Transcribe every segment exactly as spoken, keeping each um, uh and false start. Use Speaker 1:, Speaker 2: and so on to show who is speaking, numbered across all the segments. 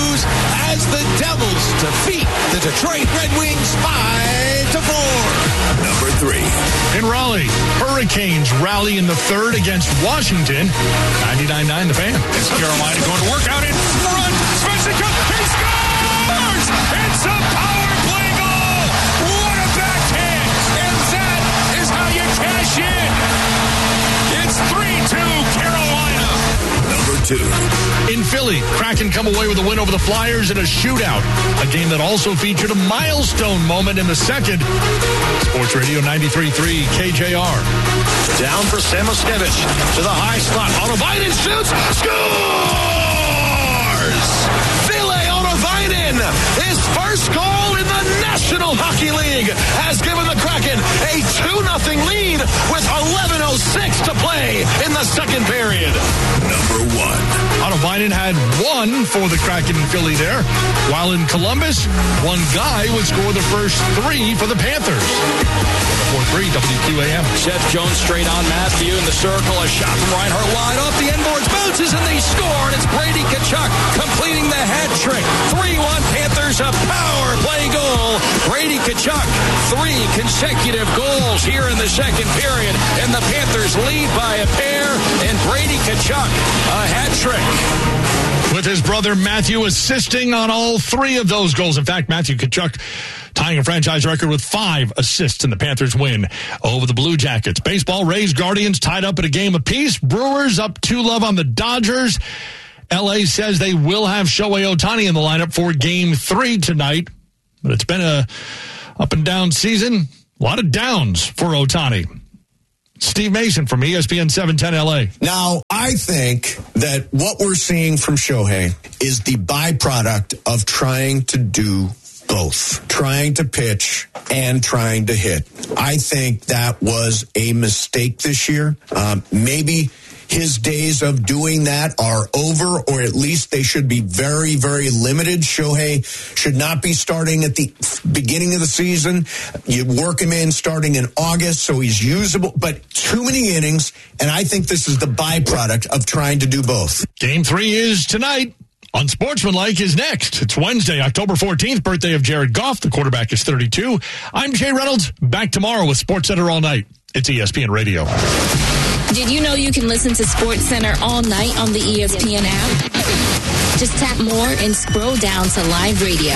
Speaker 1: Blues as the Devils defeat the Detroit Red Wings five to four.
Speaker 2: Number three.
Speaker 3: In Raleigh, Hurricanes rally in the third against Washington. ninety-nine nine The Fan.
Speaker 4: It's Carolina going to work out in front. Svechnikov, he scores! It's a power play goal! What a backhand! And that is how you cash in. It's three two Carolina.
Speaker 2: Number two.
Speaker 3: In Philly, Kraken come away with a win over the Flyers in a shootout. A game that also featured a milestone moment in the second. Sports Radio ninety-three three K J R.
Speaker 1: Down for Samoskevich to the high slot. Otovainen shoots. Scores! Ville Otovainen, his first goal in the National Hockey League, has given the Kraken a two nothing lead with eleven oh six to play in the second period.
Speaker 2: Number one.
Speaker 3: Otovainen had one for the Kraken in Philly there, while in Columbus, one guy would score the first three for the Panthers. four three W Q A M.
Speaker 4: Seth Jones straight on Matthew in the circle. A shot from Reinhart wide off the end boards. Bounces and they score. And it's Brady Tkachuk completing the hat trick. three one Panthers, a power play goal. Brady Tkachuk, three consecutive goals here in the second period. And the Panthers lead by a pair. And Brady Tkachuk, a hat trick.
Speaker 3: With his brother Matthew assisting on all three of those goals. In fact, Matthew Tkachuk tying a franchise record with five assists in the Panthers win over the Blue Jackets. Baseball, Rays, Guardians tied up at a game apiece. Brewers up two love on the Dodgers. L A says they will have Shohei Ohtani in the lineup for game three tonight. But it's been a up and down season. A lot of downs for Ohtani. Steve Mason from E S P N seven ten L A.
Speaker 5: Now, I think that what we're seeing from Shohei is the byproduct of trying to do both, trying to pitch and trying to hit. I think that was a mistake this year. Um, maybe his days of doing that are over, or at least they should be very, very limited. Shohei should not be starting at the beginning of the season. You work him in starting in August, so he's usable, but too many innings, and I think this is the byproduct of trying to do both.
Speaker 3: Game three is tonight. Unsportsmanlike is next. It's Wednesday, October fourteenth, birthday of Jared Goff. The quarterback is thirty-two. I'm Jay Reynolds. Back tomorrow with SportsCenter All Night. It's E S P N Radio.
Speaker 6: Did you know you can listen to SportsCenter all night on the E S P N app? Just tap more and scroll down to live radio.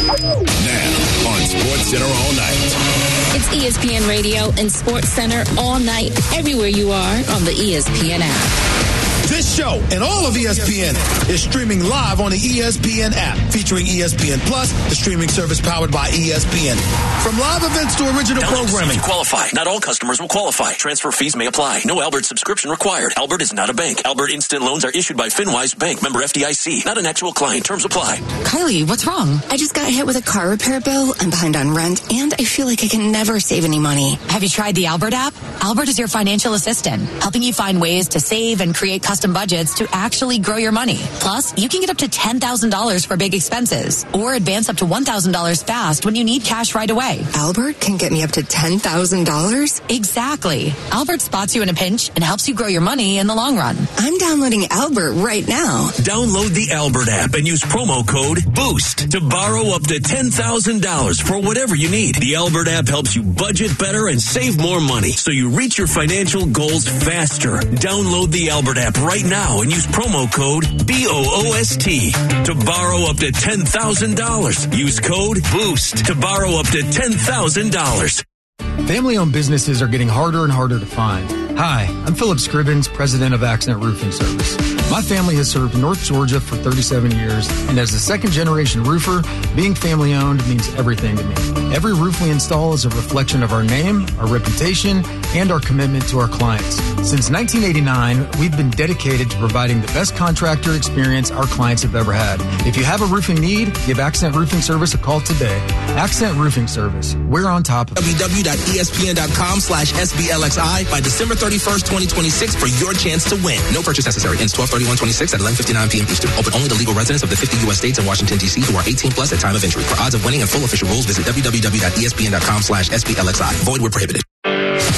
Speaker 2: Now on SportsCenter All Night.
Speaker 6: It's E S P N Radio and SportsCenter all night, everywhere you are on the E S P N app.
Speaker 7: This show and all of E S P N is streaming live on the E S P N app, featuring E S P N Plus, the streaming service powered by E S P N. From live events to original
Speaker 8: Download
Speaker 7: programming.
Speaker 8: Qualify. Not all customers will qualify. Transfer fees may apply. No Albert subscription required. Albert is not a bank. Albert Instant Loans are issued by FinWise Bank, member F D I C. Not an actual client. Terms apply.
Speaker 9: Kylie, what's wrong? I just got hit with a car repair bill. I'm behind on rent, and I feel like I can never save any money.
Speaker 10: Have you tried the Albert app? Albert is your financial assistant, helping you find ways to save and create custom budgets to actually grow your money. Plus, you can get up to ten thousand dollars for big expenses or advance up to one thousand dollars fast when you need cash right away.
Speaker 9: Albert can get me up to ten thousand dollars?
Speaker 10: Exactly. Albert spots you in a pinch and helps you grow your money in the long run.
Speaker 9: I'm downloading Albert right now.
Speaker 8: Download the Albert app and use promo code BOOST to borrow up to ten thousand dollars for whatever you need. The Albert app helps you budget better and save more money so you reach your financial goals faster. Download the Albert app right now and use promo code B O O S T to borrow up to ten thousand dollars. Use code BOOST to borrow up to ten thousand dollars.
Speaker 11: Family-owned businesses are getting harder and harder to find. Hi, I'm Philip Scribbins, president of Accent Roofing Service. My family has served North Georgia for thirty-seven years, and as a second-generation roofer, being family-owned means everything to me. Every roof we install is a reflection of our name, our reputation, and our commitment to our clients. Since nineteen eighty-nine, we've been dedicated to providing the best contractor experience our clients have ever had. If you have a roofing need, give Accent Roofing Service a call today. Accent Roofing Service. We're on top of it.
Speaker 12: w w w dot e s p n dot com slash S B L X I by December thirty-first, twenty twenty-six for your chance to win. No purchase necessary. Ends twelve thirty-one twenty-six at eleven fifty-nine p.m. Eastern. Open only to legal residents of the fifty U S states and Washington, D C who are eighteen plus at time of entry. For odds of winning and full official rules, visit w w w dot e s p n dot com slash S B L X I. Void where prohibited.
Speaker 5: Hey,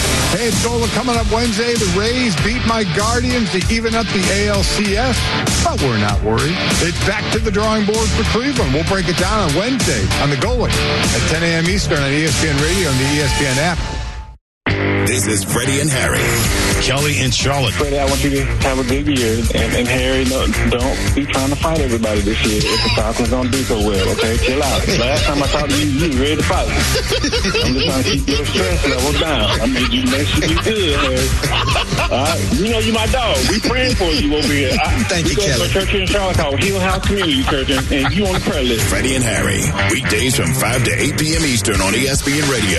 Speaker 13: Scola coming up Wednesday. The Rays beat my Guardians to even up the A L C S, but we're not worried. It's back to the drawing board for Cleveland. We'll break it down on Wednesday on the Goalie at ten a.m. Eastern on E S P N Radio and the E S P N app.
Speaker 2: This is Freddie and Harry.
Speaker 14: Kelly in Charlotte.
Speaker 15: Freddie, I want you to have a good year. And, and Harry, no, don't be trying to fight everybody this year if the Falcons don't do so well, okay? Chill out. Last time I talked to you, you were ready to fight. I'm just trying to keep your stress level down. I need you to make sure you good, Harry. All right? You know you my dog. We praying for you over here. I,
Speaker 7: Thank you, Kelly.
Speaker 15: We go to a church here in Charlotte called Hill House Community Church, and, and you on the prayer list.
Speaker 2: Freddie and Harry. Weekdays from five to eight p.m. Eastern on E S P N Radio.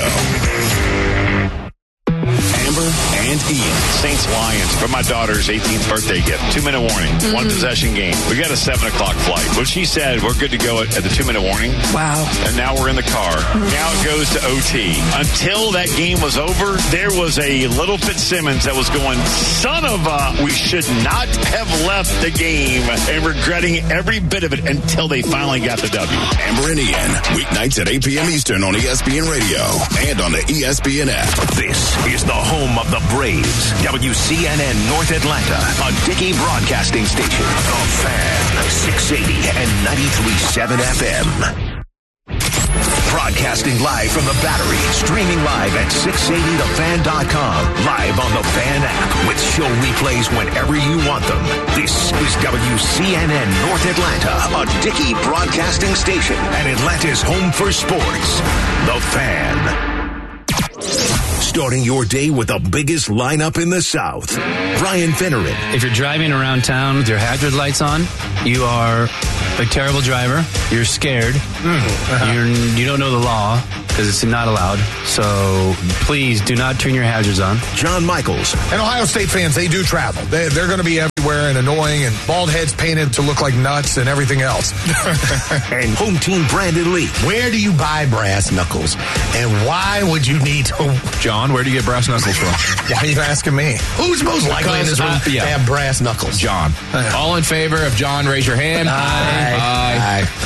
Speaker 2: Amber and Ian.
Speaker 14: Saints Lions for my daughter's eighteenth birthday gift. Two minute warning. Mm-hmm. One possession game. We got a seven o'clock flight. Well, she said we're good to go at, at the two minute warning.
Speaker 16: Wow.
Speaker 14: And now we're in the car. Now it goes to O T. Until that game was over, there was a little Fitzsimmons that was going, son of a, we should not have left the game, and regretting every bit of it until they finally got the W.
Speaker 2: Amber and Ian. Weeknights at eight p.m. Eastern on E S P N Radio and on the E S P N app.
Speaker 17: This is the home of the Braves. W C N N North Atlanta, a Dickey broadcasting station. The Fan, six eighty and ninety-three point seven F M. Broadcasting live from the Battery, streaming live at six eighty the fan dot com, live on the Fan app with show replays whenever you want them. This is W C N N North Atlanta, a Dickey broadcasting station and Atlanta's home for sports. The Fan. Starting your day with the biggest lineup in the South. Brian Finneran.
Speaker 18: If you're driving around town with your hazard lights on, you are a terrible driver. You're scared. Mm. You're, you don't know the law because it's not allowed. So please do not turn your hazards on.
Speaker 17: John Michaels.
Speaker 7: And Ohio State fans, they do travel. They, they're going to be everywhere and annoying and bald heads painted to look like nuts and everything else.
Speaker 17: And home team Brandon Lee.
Speaker 19: Where do you buy brass knuckles? And why would you need to...
Speaker 20: John, where do you get brass knuckles from?
Speaker 7: Why are you asking me?
Speaker 19: Who's most likely because, in this room uh, yeah. to have brass knuckles?
Speaker 20: John. All in favor of John, raise your hand.
Speaker 19: Aye.
Speaker 20: Aye.
Speaker 7: Aye.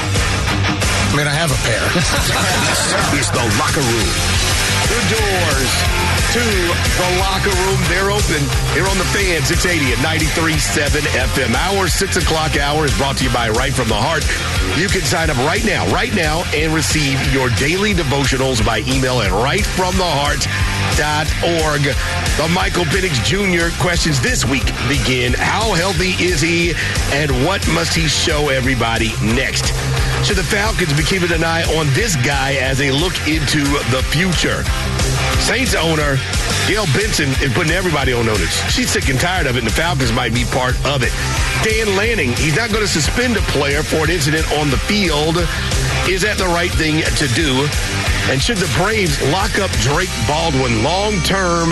Speaker 7: I mean, I have a pair.
Speaker 17: This is the locker room.
Speaker 19: The doors to the locker room, they're open here on the Fan, six eighty at ninety-three point seven F M. Our six o'clock hour is brought to you by Right From the Heart. You can sign up right now, right now, and receive your daily devotionals by email at right from the heart dot org. The Michael Penix Junior questions this week begin. How healthy is he, and what must he show everybody next? Should the Falcons be keeping an eye on this guy as they look into the future? Saints owner Gail Benson is putting everybody on notice. She's sick and tired of it, and the Falcons might be part of it. Dan Lanning, he's not going to suspend a player for an incident on the field. Is that the right thing to do? And should the Braves lock up Drake Baldwin long-term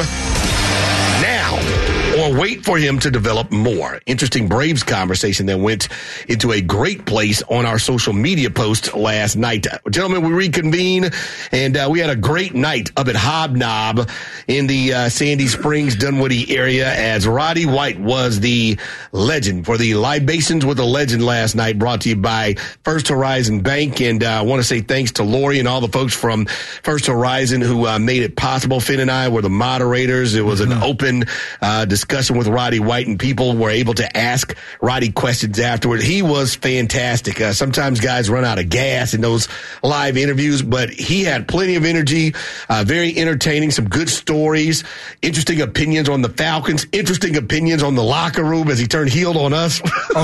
Speaker 19: now, or wait for him to develop more? Interesting Braves conversation that went into a great place on our social media post last night. Gentlemen, we reconvene, and uh, we had a great night up at Hobnob in the uh, Sandy Springs, Dunwoody area, as Roddy White was the legend for the Libations with a Legend last night, brought to you by First Horizon Bank. And uh, I want to say thanks to Lori and all the folks from First Horizon who uh, made it possible. Finn and I were the moderators. It was an open uh, discussion with Roddy White, and people were able to ask Roddy questions afterward. He was fantastic. Uh, sometimes guys run out of gas in those live interviews, but he had plenty of energy, uh, very entertaining, some good stories, interesting opinions on the Falcons, interesting opinions on the locker room as he turned heel on us.
Speaker 7: Oh,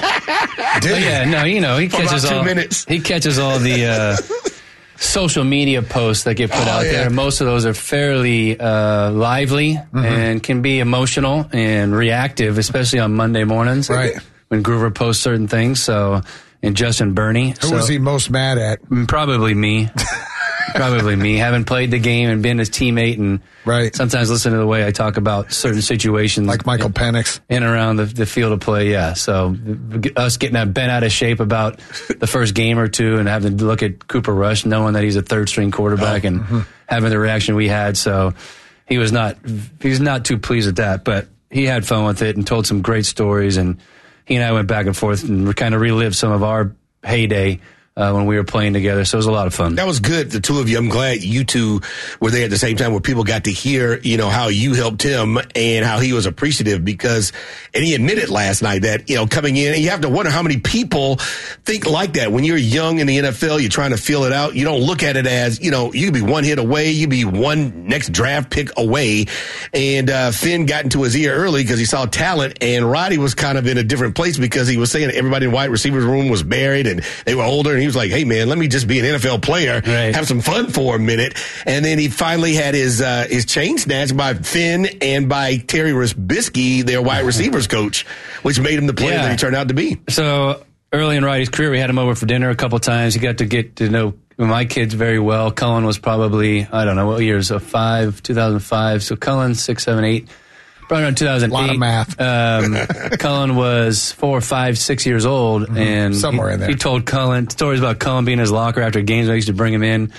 Speaker 7: no.
Speaker 18: Did yeah, no, you know, he
Speaker 19: For
Speaker 18: catches
Speaker 19: about two
Speaker 18: all,
Speaker 19: minutes.
Speaker 18: he catches all the uh, social media posts that get put
Speaker 7: Oh,
Speaker 18: out
Speaker 7: yeah.
Speaker 18: there. Most of those are fairly uh, lively
Speaker 7: Mm-hmm.
Speaker 18: and can be emotional and reactive, especially on Monday mornings.
Speaker 7: Right.
Speaker 18: When Groover posts certain things. So, and Justin Burney.
Speaker 7: Who
Speaker 18: so,
Speaker 7: was he most mad at?
Speaker 18: Probably me. Probably me. Having played the game and been his teammate, and
Speaker 7: right.
Speaker 18: sometimes listen to the way I talk about certain situations.
Speaker 7: Like Michael
Speaker 18: in,
Speaker 7: Penix.
Speaker 18: in and around the, the field of play, yeah. So us getting bent out of shape about the first game or two and having to look at Cooper Rush, knowing that he's a third-string quarterback, oh, and mm-hmm. having the reaction we had. So he was not he was not too pleased with that, but he had fun with it and told some great stories, and he and I went back and forth and kind of relived some of our heyday uh, when we were playing together. So it was a lot of fun.
Speaker 19: That was good, the two of you. I'm glad you two were there at the same time where people got to hear, you know, how you helped him and how he was appreciative because, and he admitted last night that, you know, coming in, and you have to wonder how many people think like that. When you're young in the N F L, you're trying to feel it out. You don't look at it as, you know, you could be one hit away, you could be one next draft pick away. And uh, Finn got into his ear early because he saw talent, and Roddy was kind of in a different place because he was saying everybody in the wide receivers room was married and they were older, and he was like, hey, man, let me just be an N F L player, right. have some fun for a minute. And then he finally had his uh, his chain snatched by Finn and by Terry Rusbisky, their wide receivers coach, which made him the player yeah. that he turned out to be.
Speaker 18: So early in Roddy's career, we had him over for dinner a couple times. He got to get to know my kids very well. Cullen was probably, I don't know, what years, so five, two thousand five. So Cullen, six, seven, eight. Probably around two thousand eight.
Speaker 13: A lot of math.
Speaker 18: Um, Cullen was four, five, six years old, mm-hmm. and
Speaker 13: somewhere
Speaker 18: he,
Speaker 13: in there.
Speaker 18: He told Cullen stories about Cullen being in his locker after games. I used to bring him in,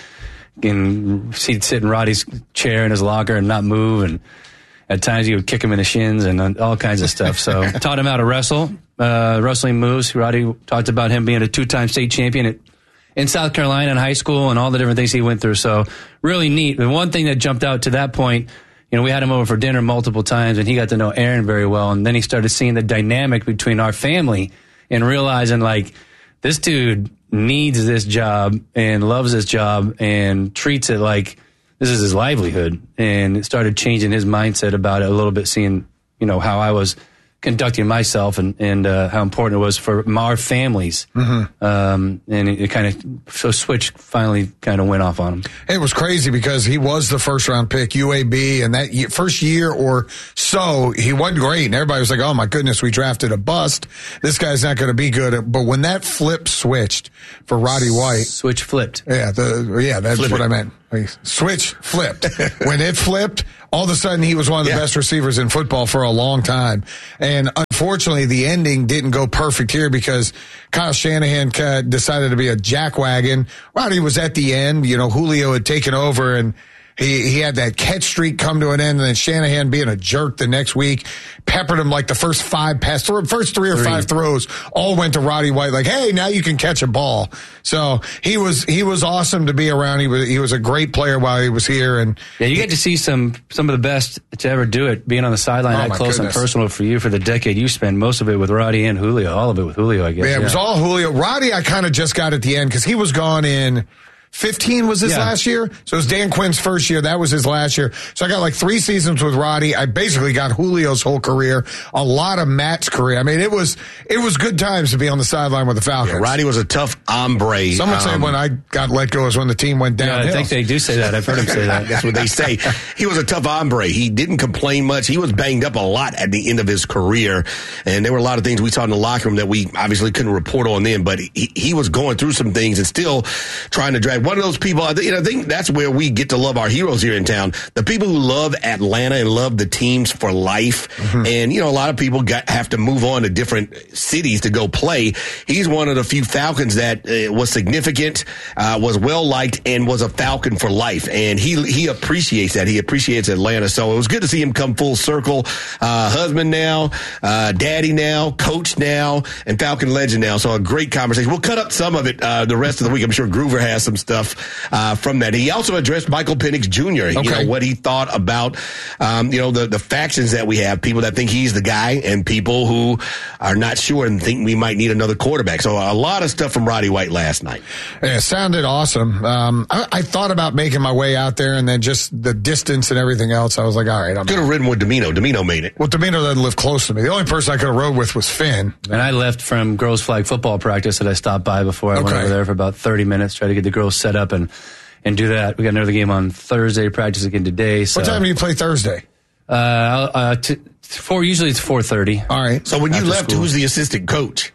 Speaker 18: and he'd sit in Roddy's chair in his locker and not move, and at times he would kick him in the shins and all kinds of stuff. So taught him how to wrestle, uh, wrestling moves. Roddy talked about him being a two-time state champion at, in South Carolina in high school and all the different things he went through. So really neat. The one thing that jumped out to that point, you know, we had him over for dinner multiple times, and he got to know Aaron very well. And then he started seeing the dynamic between our family and realizing, like, this dude needs this job and loves this job and treats it like this is his livelihood. And it started changing his mindset about it a little bit, seeing, you know, how I was conducting myself and, and uh, how important it was for our families. Mm-hmm. Um, and it, it kind of, so switch finally kind of went off on him.
Speaker 13: It was crazy because he was the first round pick, U A B, and that year, first year or so, he wasn't great. And everybody was like, oh my goodness, we drafted a bust. This guy's not going to be good. But when that flip switched for Roddy White.
Speaker 18: Switch flipped.
Speaker 13: Yeah, the, yeah, that's
Speaker 19: Flip
Speaker 13: what
Speaker 19: it.
Speaker 13: I meant. Switch flipped. When it flipped, all of a sudden he was one of the yeah. best receivers in football for a long time. And unfortunately, the ending didn't go perfect here because Kyle Shanahan decided to be a jackwagon. Roddy was at the end. You know, Julio had taken over, and he, he had that catch streak come to an end, and then Shanahan being a jerk the next week peppered him like the first five pass, first three or three. five throws all went to Roddy White. Like, hey, now you can catch a ball. So he was he was awesome to be around. He was he was a great player while he was here, and
Speaker 18: yeah, you get to see some some of the best to ever do it, being on the sideline
Speaker 13: oh
Speaker 18: that close
Speaker 13: goodness.
Speaker 18: and personal for you for the decade you spent. Most of it with Roddy and Julio, all of it with Julio, I guess.
Speaker 13: Yeah, it
Speaker 18: yeah.
Speaker 13: was all Julio. Roddy, I kind of just got at the end because he was gone in. fifteen was his yeah. last year. So it was Dan Quinn's first year. That was his last year. So I got like three seasons with Roddy. I basically got Julio's whole career, a lot of Matt's career. I mean, it was it was good times to be on the sideline with the Falcons.
Speaker 19: Yeah, Roddy was a tough hombre.
Speaker 13: Someone
Speaker 19: um,
Speaker 13: said when I got let go is when the team went downhill.
Speaker 18: Yeah, I think they do say that. I've heard him say that.
Speaker 19: That's what they say. He was a tough hombre. He didn't complain much. He was banged up a lot at the end of his career. And there were a lot of things we saw in the locker room that we obviously couldn't report on then, but he, he was going through some things and still trying to drag. One of those people, I You know, I think that's where we get to love our heroes here in town. The people who love Atlanta and love the teams for life. Mm-hmm. And, you know, a lot of people got, have to move on to different cities to go play. He's one of the few Falcons that uh, was significant, uh, was well-liked, and was a Falcon for life. And he he appreciates that. He appreciates Atlanta. So it was good to see him come full circle. Uh, husband now, uh, daddy now, coach now, and Falcon legend now. So a great conversation. We'll cut up some of it uh, the rest of the week. I'm sure Groover has some stuff uh, from that. He also addressed Michael Penix Junior Okay. You know, what he thought about, um, you know, the, the factions that we have, people that think he's the guy and people who are not sure and think we might need another quarterback. So a lot of stuff from Roddy White last night.
Speaker 13: Yeah, it sounded awesome. Um, I, I thought about making my way out there, and then just the distance and everything else, I was like, all right. I'm
Speaker 19: could have ridden with Domino. Domino made it.
Speaker 13: Well, Domino doesn't live close to me. The only person I could have rode with was Finn.
Speaker 18: And I left from girls' flag football practice that I stopped by before I
Speaker 13: okay.
Speaker 18: went over there for about thirty minutes, try to get the girls set up and and do that. We got another game on Thursday, practice again today. So.
Speaker 13: What time do you play Thursday?
Speaker 18: Uh, uh, t- four. Usually it's four thirty.
Speaker 13: All right.
Speaker 19: So when you left, school. Who's the assistant coach?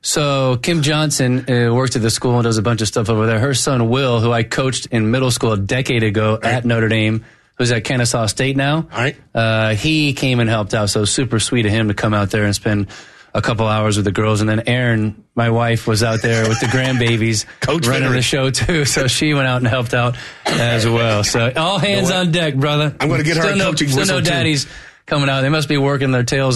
Speaker 18: So Kim Johnson uh, works at the school and does a bunch of stuff over there. Her son Will, who I coached in middle school a decade ago right. at Notre Dame, who's at Kennesaw State now.
Speaker 19: All right.
Speaker 18: Uh, he came and helped out. So super sweet of him to come out there and spend a couple hours with the girls. And then Erin, my wife, was out there with the grandbabies
Speaker 19: Coach
Speaker 18: running
Speaker 19: Fennery.
Speaker 18: the show too. So she went out and helped out as well. So all hands
Speaker 19: you know
Speaker 18: on deck, brother.
Speaker 19: I'm going to get her
Speaker 18: still
Speaker 19: a
Speaker 18: no,
Speaker 19: coaching
Speaker 18: still
Speaker 19: whistle
Speaker 18: no daddies
Speaker 19: too.
Speaker 18: coming out. They must be working their tails off.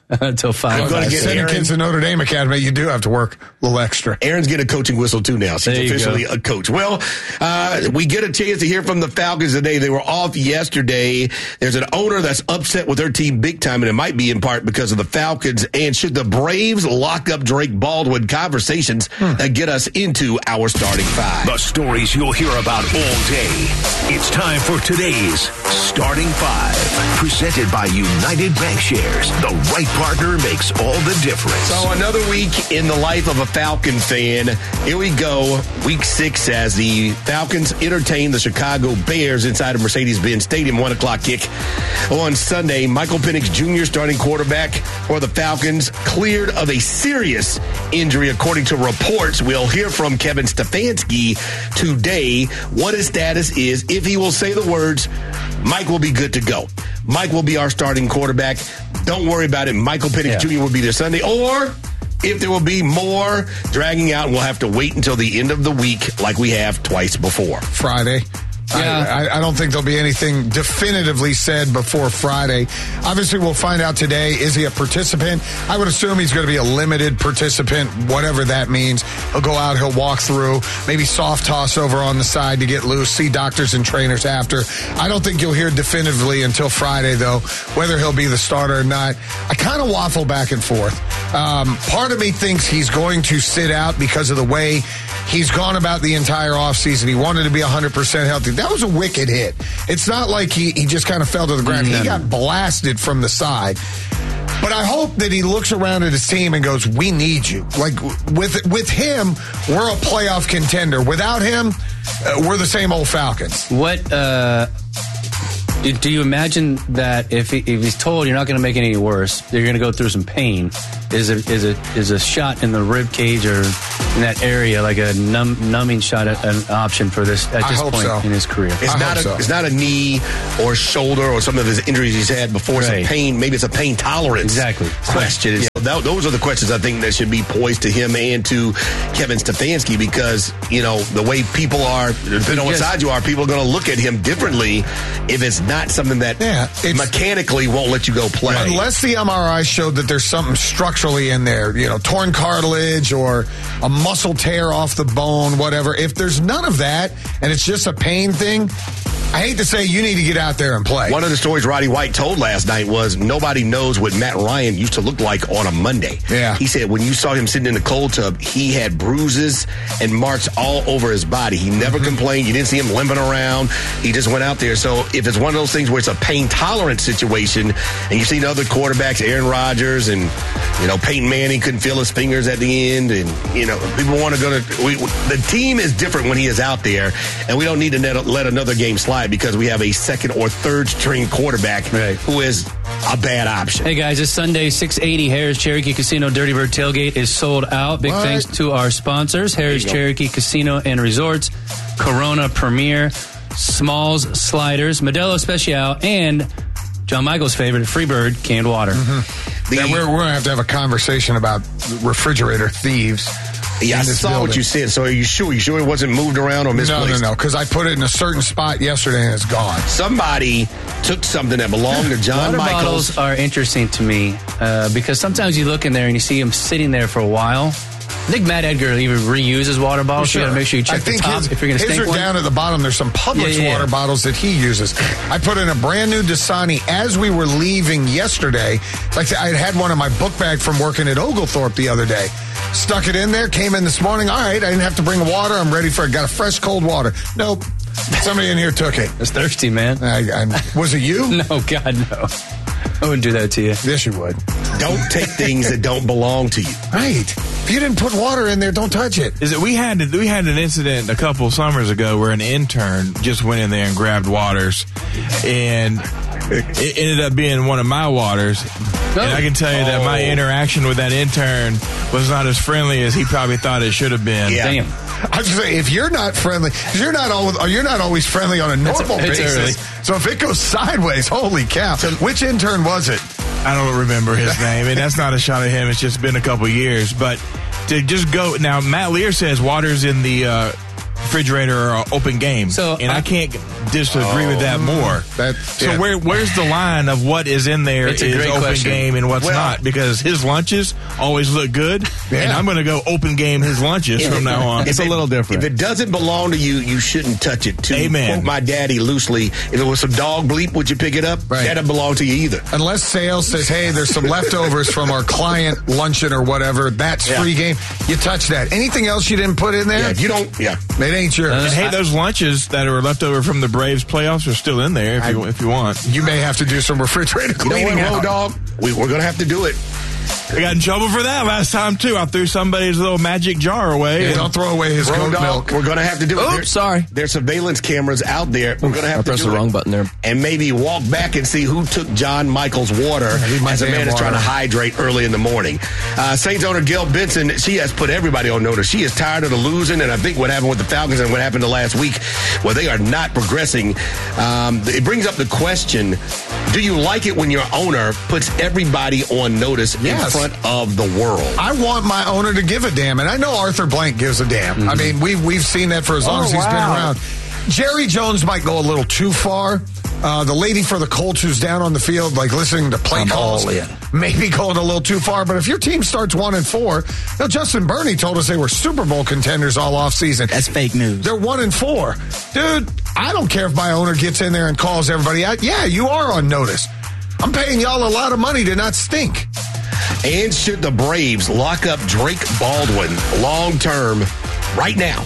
Speaker 18: until five.
Speaker 19: I'm going to get
Speaker 13: Sending kids to Notre Dame Academy, you do have to work a little extra.
Speaker 19: Aaron's getting a coaching whistle, too, now. So he's
Speaker 18: There you
Speaker 19: officially
Speaker 18: go.
Speaker 19: a coach. Well, uh, we get a chance to hear from the Falcons today. They were off yesterday. There's an owner that's upset with their team big time, and it might be in part because of the Falcons. And should the Braves lock up Drake Baldwin? Conversations that get us into our starting five.
Speaker 17: The stories you'll hear about all day. It's time for today's Starting Five. Presented by United Bankshares. The right partner makes all the difference.
Speaker 19: So another week in the life of a Falcon fan. Here we go. Week six as the Falcons entertain the Chicago Bears inside of Mercedes-Benz Stadium. One o'clock kick on Sunday. Michael Penix Junior starting quarterback for the Falcons, cleared of a serious injury according to reports. We'll hear from Kevin Stefanski today what his status is. If he will say the words, Mike will be good to go. Mike will be our starting quarterback. Don't worry about it. Michael Penix yeah. Junior will be there Sunday. Or if there will be more dragging out, we'll have to wait until the end of the week like we have twice before.
Speaker 13: Friday. Yeah. I, I don't think there'll be anything definitively said before Friday. Obviously, we'll find out today. Is he a participant? I would assume he's going to be a limited participant, whatever that means. He'll go out, he'll walk through, maybe soft toss over on the side to get loose, see doctors and trainers after. I don't think you'll hear definitively until Friday, though, whether he'll be the starter or not. I kind of waffle back and forth. Um, part of me thinks he's going to sit out because of the way he's gone about the entire offseason. He wanted to be one hundred percent healthy. That was a wicked hit. It's not like he, he just kind of fell to the ground. Mm-hmm. He got blasted from the side. But I hope that he looks around at his team and goes, we need you. Like, with with him, we're a playoff contender. Without him, uh, we're the same old Falcons.
Speaker 18: What, uh... do you imagine that if, he, if he's told you're not going to make it any worse, you're going to go through some pain, is a, is a, is a shot in the rib cage or in that area like a numb, numbing shot an option for this at this point so. in his career?
Speaker 19: It's not a so. it's not a knee or shoulder or some of his injuries he's had before. Right. It's a pain. Maybe it's a pain tolerance
Speaker 18: exactly.
Speaker 19: question. Yeah. So that, those are the questions I think that should be poised to him and to Kevin Stefanski because, you know, the way people are, depending on what side you are, people are going to look at him differently if it's not Not something that yeah, mechanically won't let you go play.
Speaker 13: Unless the M R I showed that there's something structurally in there, you know, torn cartilage or a muscle tear off the bone, whatever. If there's none of that and it's just a pain thing, I hate to say you need to get out there and play.
Speaker 19: One of the stories Roddy White told last night was nobody knows what Matt Ryan used to look like on a Monday.
Speaker 13: Yeah.
Speaker 19: He said when you saw him sitting in the cold tub, he had bruises and marks all over his body. He never mm-hmm. complained. You didn't see him limping around. He just went out there. So if it's one of those things where it's a pain tolerant situation, and you've seen other quarterbacks, Aaron Rodgers and, you know, Peyton Manning couldn't feel his fingers at the end. And, you know, people want to go to, we, the team is different when he is out there, and we don't need to let, let another game slide because we have a second or third string quarterback right. who is a bad option.
Speaker 18: Hey guys, this Sunday, six eighty Harris Cherokee Casino Dirty Bird Tailgate is sold out. Big what? thanks to our sponsors, Harris Cherokee Casino and Resorts, Corona Premier, Smalls Sliders, Modelo Special, and John Michael's favorite, Freebird Canned Water.
Speaker 13: Mm-hmm. The, yeah, we're, we're going to have to have a conversation about refrigerator thieves.
Speaker 19: Yeah, I saw building. what you said. So are you sure? You sure it wasn't moved around or misplaced?
Speaker 13: No, no, no, because I put it in a certain spot yesterday and it's gone.
Speaker 19: Somebody took something that belonged to John
Speaker 18: Water
Speaker 19: Michaels.
Speaker 18: Bottles are interesting to me uh, because sometimes you look in there and you see them sitting there for a while. I think Matt Edgar even reuses water bottles. Sure. You got to make sure you check
Speaker 13: I think
Speaker 18: the top
Speaker 13: his,
Speaker 18: if you're going to stink
Speaker 13: one. His are down at the bottom. There's some Publix yeah, yeah, water yeah. bottles that he uses. I put in a brand new Dasani as we were leaving yesterday. Like I had one in my book bag from working at Oglethorpe the other day. Stuck it in there, came in this morning. All right, I didn't have to bring water. I'm ready for it. Got a fresh, cold water. Nope. Somebody in here took it.
Speaker 18: It's thirsty, man.
Speaker 13: I, I, was it you?
Speaker 18: No, God, no. I wouldn't do that to you.
Speaker 13: Yes, you would.
Speaker 19: Don't take things that don't belong to you.
Speaker 13: Right. If you didn't put water in there, don't touch it.
Speaker 16: Is it we had we had an incident a couple summers ago where an intern just went in there and grabbed waters, and it ended up being one of my waters. Oh. And I can tell you oh. that my interaction with that intern was not as friendly as he probably thought it should have been.
Speaker 13: Yeah. Damn. I was saying, if you're not friendly, you're not always, you're not always friendly on a normal it's, it's basis. Early. So if it goes sideways, holy cow! So which intern was it?
Speaker 16: I don't remember his name, and that's not a shot at him. It's just been a couple years, but to just go now. Matt Lear says water's in the uh, refrigerator or an open game. So, and I, I can't disagree oh, with that more. That, so yeah. where where's the line of what is in there is open question. game and what's well, not? Because his lunches always look good, yeah. and I'm going to go open game his lunches yeah. from now on.
Speaker 19: It's
Speaker 16: a
Speaker 19: it,
Speaker 16: little different.
Speaker 19: If it doesn't belong to you, you shouldn't touch it. To
Speaker 16: Amen.
Speaker 19: quote my daddy loosely, if it was some dog bleep, would you pick it up?
Speaker 14: Right.
Speaker 19: That doesn't belong to you either.
Speaker 14: Unless sales says, hey, there's some leftovers from our client luncheon or whatever, that's yeah. free game. You touch that. Anything else you didn't put in there?
Speaker 19: Yeah, if you don't, yeah.
Speaker 14: It ain't yours.
Speaker 16: Uh, and hey, those lunches that are left over from the Braves playoffs are still in there if I, you if you want.
Speaker 14: You may have to do some refrigerator cleaning.
Speaker 19: You know what, Road Dog? We, we're going to have to do it.
Speaker 16: I got in trouble for that last time, too. I threw somebody's little magic jar away.
Speaker 14: Yeah, don't throw away his goat milk.
Speaker 19: We're going to have to do it.
Speaker 20: Oops,
Speaker 19: there,
Speaker 20: sorry.
Speaker 19: There's surveillance cameras out there. We're going to have
Speaker 20: I
Speaker 19: to
Speaker 20: pressed
Speaker 19: do
Speaker 20: the
Speaker 19: it.
Speaker 20: wrong button there.
Speaker 19: And maybe walk back and see who took John Michael's water as a man is trying to hydrate early in the morning. Uh, Saints owner Gail Benson, she has put everybody on notice. She is tired of the losing, and I think what happened with the Falcons and what happened the last week, well, they are not progressing. Um, it brings up the question, do you like it when your owner puts everybody on notice yes. in front of the world?
Speaker 14: I want my owner to give a damn, and I know Arthur Blank gives a damn. Mm-hmm. I mean, we've, we've seen that for as long oh, as he's wow. been around. Jerry Jones might go a little too far. Uh, the lady for the Colts who's down on the field, like listening to play
Speaker 20: I'm
Speaker 14: calls, maybe going a little too far. But if your team starts one and four, now Justin Burney told us they were Super Bowl contenders all off season.
Speaker 20: That's fake news.
Speaker 14: They're one and four, dude. I don't care if my owner gets in there and calls everybody out. Yeah, you are on notice. I'm paying y'all a lot of money to not stink.
Speaker 19: And should the Braves lock up Drake Baldwin long term right now,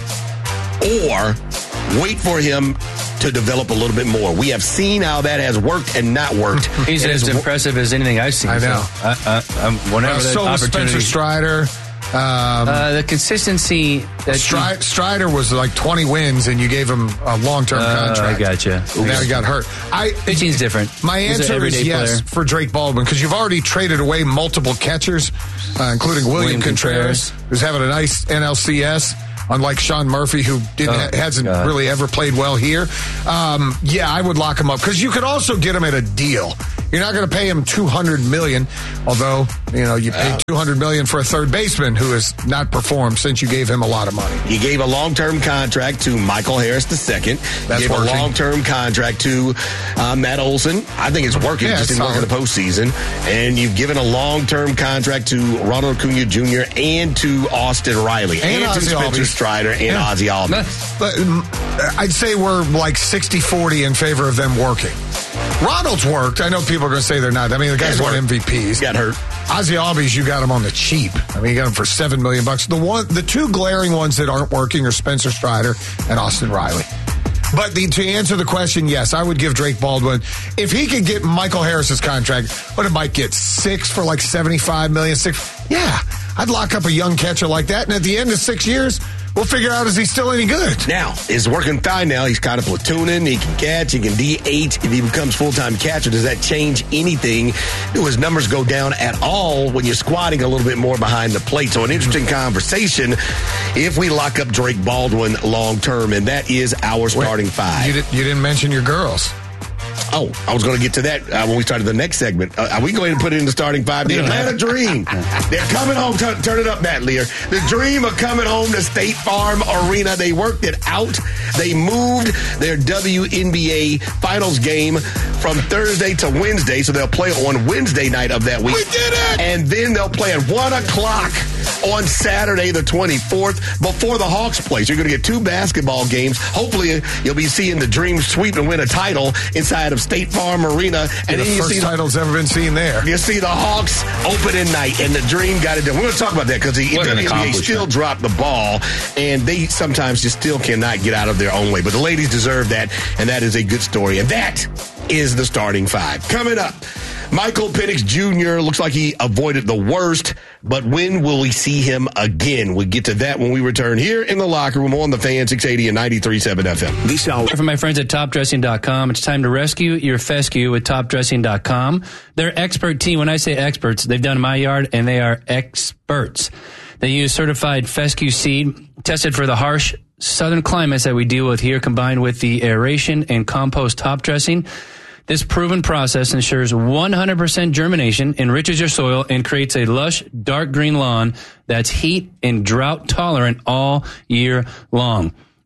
Speaker 19: or wait for him to develop a little bit more? We have seen how that has worked and not worked.
Speaker 18: He's as impressive as anything I've seen.
Speaker 14: I know.
Speaker 18: So, I, I, I'm, whenever uh,
Speaker 14: that so opportunity, Spencer Strider. Um,
Speaker 18: uh, the consistency that
Speaker 14: Stri- you, Strider was like twenty wins, and you gave him a long-term uh, contract.
Speaker 18: I gotcha.
Speaker 14: Now he got hurt. I
Speaker 18: Pitching's different.
Speaker 14: My answer is yes player. for Drake Baldwin, because you've already traded away multiple catchers, uh, including William, William Contreras, Contreras, who's having a nice N L C S. Unlike Sean Murphy, who didn't oh, hasn't God. really ever played well here. Um, yeah, I would lock him up, because you could also get him at a deal. You're not going to pay him two hundred million dollars, although, you know, you paid two hundred million dollars for a third baseman who has not performed since you gave him a lot of money.
Speaker 19: You gave a long-term contract to Michael Harris the second.
Speaker 14: That's
Speaker 19: you gave
Speaker 14: working.
Speaker 19: a long-term contract to uh, Matt Olson. I think it's working.
Speaker 14: Yeah,
Speaker 19: just
Speaker 14: it's
Speaker 19: didn't work in the postseason. And you've given a long-term contract to Ronald Acuna Junior and to Austin Riley.
Speaker 14: And,
Speaker 19: and to Spencer Strider and yeah. Ozzie Albies.
Speaker 14: But I'd say we're like sixty forty in favor of them working. Ronald's worked. I know people are going to say they're not. I mean, the guy's won M V Ps.
Speaker 19: Got hurt.
Speaker 14: Ozzie Albies, you got him on the cheap. I mean, you got him for seven million bucks. The one, the two glaring ones that aren't working are Spencer Strider and Austin Riley. But the, to answer the question, yes, I would give Drake Baldwin, if he could get Michael Harris's contract, what did Mike get? Six for like seventy-five million. Six. Yeah, I'd lock up a young catcher like that, and at the end of six years, we'll figure out, is he still any good?
Speaker 19: Now, is working fine now. He's kind of platooning. He can catch. He can D H. If he becomes full-time catcher, does that change anything? Do his numbers go down at all when you're squatting a little bit more behind the plate? So an interesting conversation if we lock up Drake Baldwin long-term, and that is our starting
Speaker 14: Wait,
Speaker 19: five.
Speaker 14: You, did, you didn't mention your girls.
Speaker 19: Oh, I was going to get to that uh, when we started the next segment. Uh, are we going to put it in the starting five? The Atlanta Dream. They're coming home. T- turn it up, Matt Lear. The Dream are coming home to State Farm Arena. They worked it out. They moved their W N B A Finals game from Thursday to Wednesday, so they'll play on Wednesday night of that week.
Speaker 14: We did it!
Speaker 19: And then they'll play at one o'clock on Saturday the twenty-fourth before the Hawks play. So you're going to get two basketball games. Hopefully, you'll be seeing the Dream sweep and win a title inside of State Farm Arena. And
Speaker 14: yeah, the
Speaker 19: then you
Speaker 14: first
Speaker 19: see
Speaker 14: title's the, ever been seen there.
Speaker 19: You see the Hawks opening night, and the Dream got it done. We're going to talk about that because the W N B A still dropped the ball, and they sometimes just still cannot get out of their own way. But the ladies deserve that, and that is a good story. And that is the starting five. Coming up, Michael Penix Junior looks like he avoided the worst, but when will we see him again? We'll get to that when we return here in the locker room on the Fan six eighty and ninety-three point seven F M.
Speaker 18: This hour. From my friends at top dressing dot com, it's time to rescue your fescue with top dressing dot com. Their expert team, when I say experts, they've done my yard, and they are experts. They use certified fescue seed, tested for the harsh southern climates that we deal with here, combined with the aeration and compost top dressing. This proven process ensures one hundred percent germination, enriches your soil, and creates a lush, dark green lawn that's heat and drought tolerant all year long.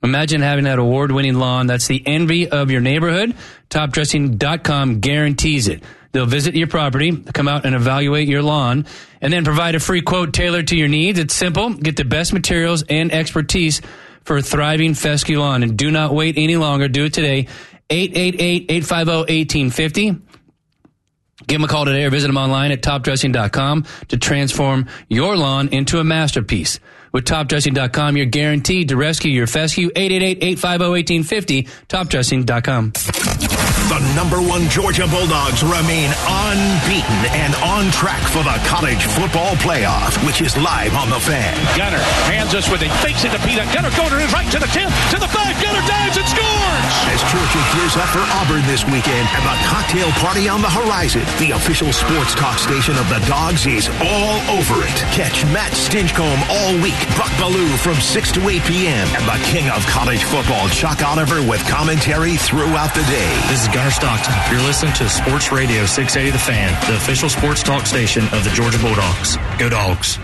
Speaker 18: Imagine having that award-winning lawn that's the envy of your neighborhood. top dressing dot com guarantees it. They'll visit your property, come out and evaluate your lawn, and then provide a free quote tailored to your needs. It's simple. Get the best materials and expertise for a thriving fescue lawn. And do not wait any longer. Do it today. eight eight eight, eight five zero, one eight five zero. Give them a call today or visit them online at top dressing dot com to transform your lawn into a masterpiece. With top dressing dot com, you're guaranteed to rescue your fescue. eight eight eight, eight five zero, one eight five zero, top dressing dot com.
Speaker 17: The number one Georgia Bulldogs remain unbeaten and on track for the college football playoff, which is live on the Fan.
Speaker 21: Gunner hands us with it, fakes it to Peter. Gunner going to his right to the ten, to the five. Gunner dives and scores!
Speaker 17: As Georgia gears up for Auburn this weekend and the cocktail party on the horizon, the official sports talk station of the Dogs is all over it. Catch Matt Stinchcomb all week, Buck Ballou from six to eight p.m., and the king of college football, Chuck Oliver, with commentary throughout the day.
Speaker 22: This is Gunner Stockton. You're listening to Sports Radio six eighty The Fan, the official sports talk station of the Georgia Bulldogs. Go Dogs.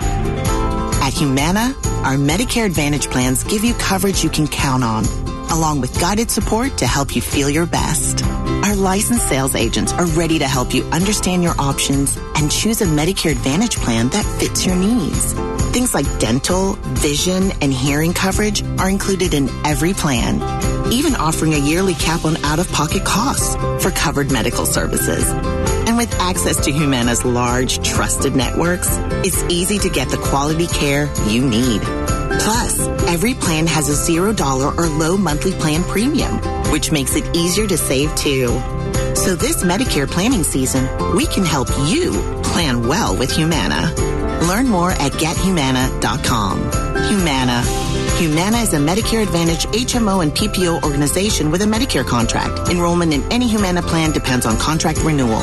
Speaker 23: At Humana, our Medicare Advantage plans give you coverage you can count on, along with guided support to help you feel your best. Our licensed sales agents are ready to help you understand your options and choose a Medicare Advantage plan that fits your needs. Things like dental, vision, and hearing coverage are included in every plan, even offering a yearly cap on out-of-pocket costs for covered medical services. And with access to Humana's large, trusted networks, it's easy to get the quality care you need. Plus, every plan has a zero dollar or low monthly plan premium, which makes it easier to save too. So this Medicare planning season, we can help you plan well with Humana. Learn more at get humana dot com. Humana. Humana is a Medicare Advantage H M O and P P O organization with a Medicare contract. Enrollment in any Humana plan depends on contract renewal.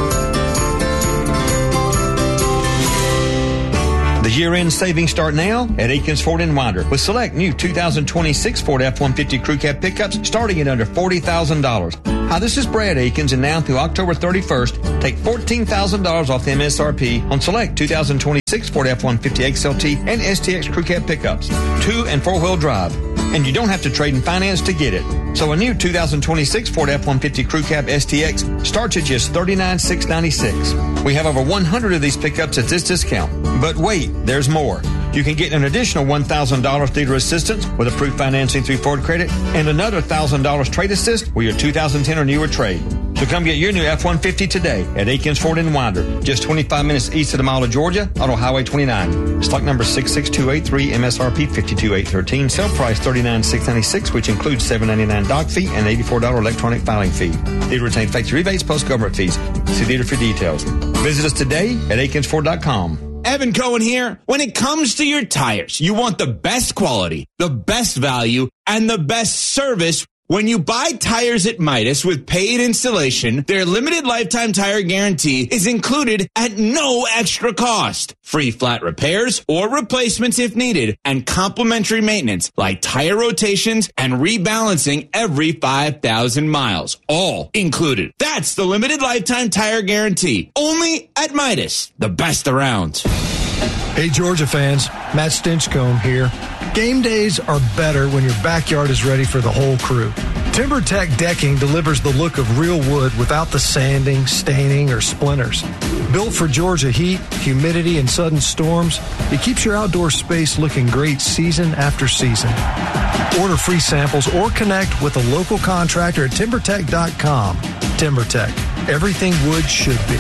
Speaker 24: The year-end savings start now at Aikens Ford and Winder with select new two thousand twenty-six Ford F one fifty Crew Cab pickups starting at under forty thousand dollars. Hi, this is Brad Aikens, and now through October thirty-first, take fourteen thousand dollars off the M S R P on select two thousand twenty-six Ford F one fifty X L T and S T X Crew Cab pickups, two and four-wheel drive. And you don't have to trade in finance to get it. So a new two thousand twenty-six Ford F one fifty Crew Cab S T X starts at just thirty-nine thousand six hundred ninety-six dollars. We have over one hundred of these pickups at this discount. But wait, there's more. You can get an additional one thousand dollars dealer assistance with approved financing through Ford Credit and another one thousand dollars trade assist with your two thousand ten or newer trade. So come get your new F one fifty today at Aikens Ford and Winder, just twenty-five minutes east of the Mall of Georgia, Auto Highway twenty-nine. Stock number six six two eight three, M S R P five two eight one three. Sale price thirty-nine thousand six hundred ninety-six dollars, which includes seven hundred ninety-nine dollars dock fee and eighty-four dollars electronic filing fee. Dealer retains factory rebates plus government fees. See dealer for details. Visit us today at Aikens Ford dot com.
Speaker 25: Evan Cohen here. When it comes to your tires, you want the best quality, the best value, and the best service. When you buy tires at Midas with paid installation, their limited lifetime tire guarantee is included at no extra cost. Free flat repairs or replacements if needed, and complimentary maintenance like tire rotations and rebalancing every five thousand miles. All included. That's the limited lifetime tire guarantee. Only at Midas, the best around.
Speaker 26: Hey, Georgia fans, Matt Stinchcomb here. Game days are better when your backyard is ready for the whole crew. TimberTech Decking delivers the look of real wood without the sanding, staining, or splinters. Built for Georgia heat, humidity, and sudden storms, it keeps your outdoor space looking great season after season. Order free samples or connect with a local contractor at timber tech dot com. TimberTech, everything wood should be.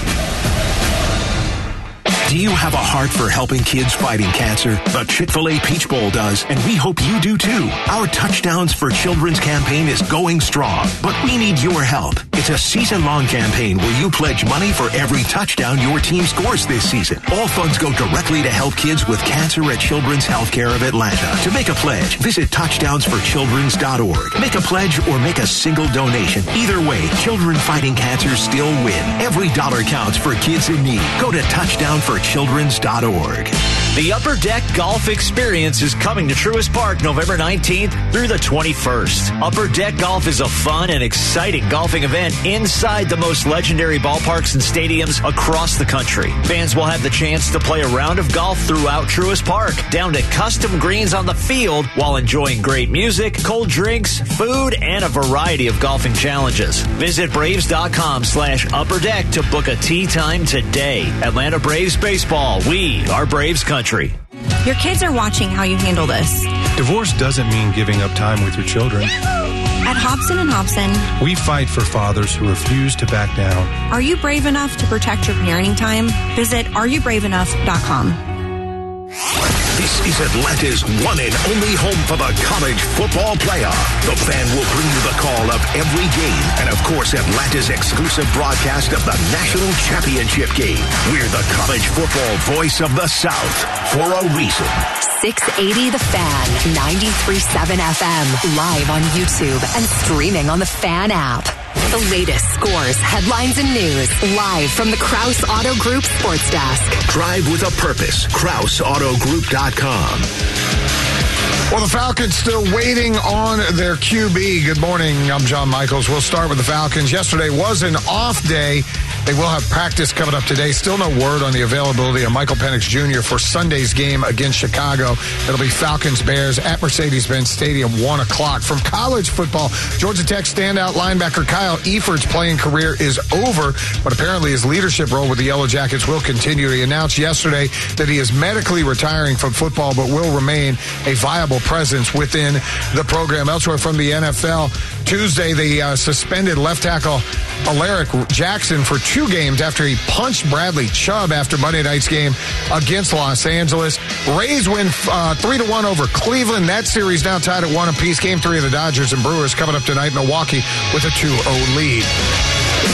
Speaker 17: Do you have a heart for helping kids fighting cancer? The Chick-fil-A Peach Bowl does, and we hope you do too. Our Touchdowns for Children's campaign is going strong, but we need your help. It's a season-long campaign where you pledge money for every touchdown your team scores this season. All funds go directly to help kids with cancer at Children's Healthcare of Atlanta. To make a pledge, visit touchdowns for childrens dot org. Make a pledge or make a single donation. Either way, children fighting cancer still win. Every dollar counts for kids in need. Go to touchdown for childrens dot org.
Speaker 1: The Upper Deck Golf Experience is coming to Truist Park November nineteenth through the twenty-first. Upper Deck Golf is a fun and exciting golfing event inside the most legendary ballparks and stadiums across the country. Fans will have the chance to play a round of golf throughout Truist Park, down to custom greens on the field, while enjoying great music, cold drinks, food, and a variety of golfing challenges. Visit Braves.com slash Upper Deck to book a tee time today. Atlanta Braves Baseball. We are Braves Country.
Speaker 3: Your kids are watching how you handle this.
Speaker 4: Divorce doesn't mean giving up time with your children.
Speaker 3: At Hobson and Hobson,
Speaker 4: we fight for fathers who refuse to back down.
Speaker 3: Are you brave enough to protect your parenting time? Visit are you brave enough dot com.
Speaker 17: This is Atlanta's one and only home for the college football playoff. The Fan will bring you the call of every game and, of course, Atlanta's exclusive broadcast of the national championship game. We're the college football voice of the South for a reason.
Speaker 6: six eighty The Fan, ninety-three point seven F M, live on YouTube and streaming on the Fan app. The latest scores, headlines, and news, live from the Krause Auto Group Sports Desk.
Speaker 17: Drive with a purpose. Krause Auto Group dot com.
Speaker 13: Well, the Falcons still waiting on their Q B. Good morning. I'm John Michaels. We'll start with the Falcons. Yesterday was an off day. They will have practice coming up today. Still no word on the availability of Michael Penix Junior for Sunday's game against Chicago. It'll be Falcons-Bears at Mercedes-Benz Stadium, one o'clock. From college football, Georgia Tech standout linebacker Kyle Eford's playing career is over, but apparently his leadership role with the Yellow Jackets will continue. He announced yesterday that he is medically retiring from football, but will remain a viable presence within the program. Elsewhere from the N F L, Tuesday they uh, suspended left tackle Alaric Jackson for two games after he punched Bradley Chubb after Monday night's game against Los Angeles. Rays win uh, three to one over Cleveland. That series now tied at one apiece. Game three of the Dodgers and Brewers coming up tonight. Milwaukee with a two oh lead.